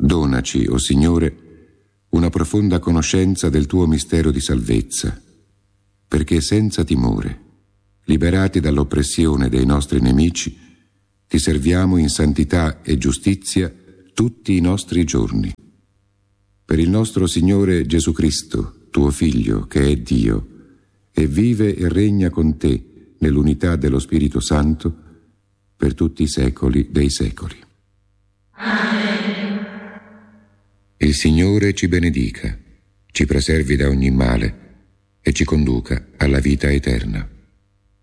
Donaci, o Signore, una profonda conoscenza del tuo mistero di salvezza, perché senza timore, liberati dall'oppressione dei nostri nemici, ti serviamo in santità e giustizia tutti i nostri giorni. Per il nostro Signore Gesù Cristo, tuo Figlio, che è Dio, e vive e regna con te nell'unità dello Spirito Santo per tutti i secoli dei secoli. Amen. Il Signore ci benedica, ci preservi da ogni male e ci conduca alla vita eterna.